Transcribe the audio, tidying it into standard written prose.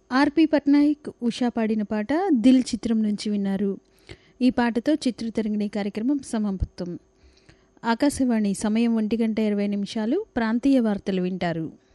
ఆర్పి పట్నాయక్, ఉషా పాడిన పాట 'దిల్' చిత్రం నుంచి విన్నారు. ఈ పాటతో చిత్రతరంగిణి కార్యక్రమం సమాప్తం. ఆకాశవాణి సమయం 1:20 ప్రాంతీయ వార్తలు వింటారు.